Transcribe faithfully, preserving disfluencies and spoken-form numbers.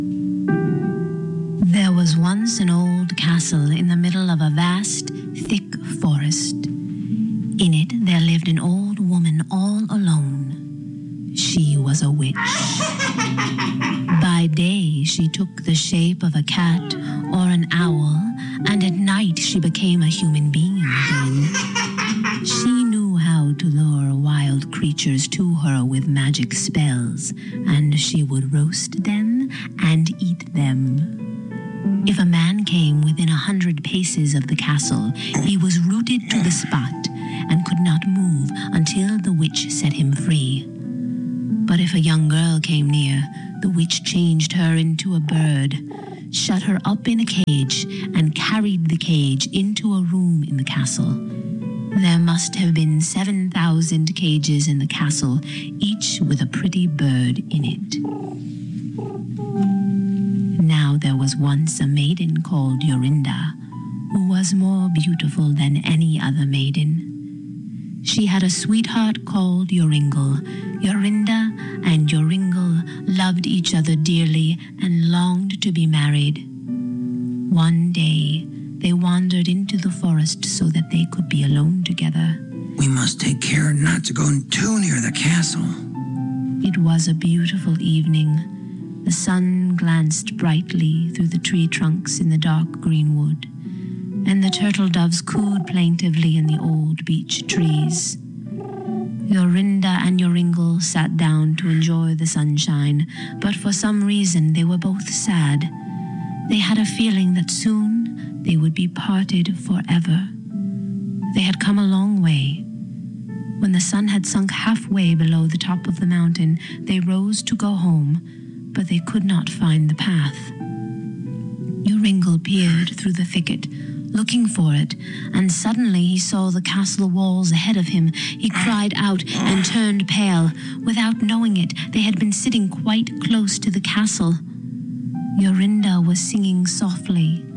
There was once an old castle in the middle of a vast, thick forest. In it there lived an old woman all alone. She was a witch. By day she took the shape of a cat or an owl, and at night she became a human being again. She knew how to lure wild creatures to her with magic spells, and she would roast them and eat them. If a man came within a hundred paces of the castle, he was rooted to the spot and could not move until the witch set him free. But if a young girl came near, the witch changed her into a bird, shut her up in a cage, and carried the cage into a room in the castle. There must have been seven thousand cages in the castle, each with a pretty bird in it. Now there was once a maiden called Jorinda, who was more beautiful than any other maiden. She had a sweetheart called Joringel. Jorinda and Joringel loved each other dearly and longed to be married. One day, they wandered into the forest so that they could be alone together. We must take care not to go too near the castle. It was a beautiful evening. The sun glanced brightly through the tree trunks in the dark green wood, and the turtle doves cooed plaintively in the old beech trees. Jorinda and Joringel sat down to enjoy the sunshine, but for some reason they were both sad. They had a feeling that soon they would be parted forever. They had come a long way. When the sun had sunk halfway below the top of the mountain, they rose to go home, but they could not find the path. Joringel peered through the thicket, looking for it, and suddenly he saw the castle walls ahead of him. He cried out and turned pale. Without knowing it, they had been sitting quite close to the castle. Jorinda was singing softly.